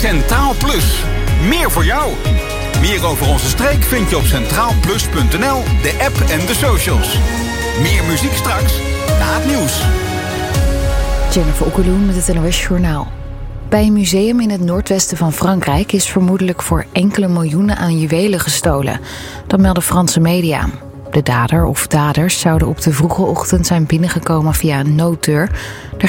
Centraal Plus. Meer voor jou. Meer over onze streek vind je op centraalplus.nl, de app en de socials. Meer muziek straks na het nieuws. Jennifer Okkeloen met het NOS Journaal. Bij een museum in het noordwesten van Frankrijk is vermoedelijk voor enkele miljoenen aan juwelen gestolen. Dat melden Franse media. De dader of daders zouden op de vroege ochtend zijn binnengekomen via een nooddeur. Er